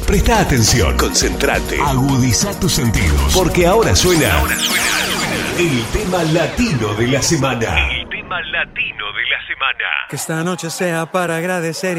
Presta atención, concentrate, agudiza tus sentidos, porque ahora suena el tema latino de la semana. Que esta noche sea para agradecer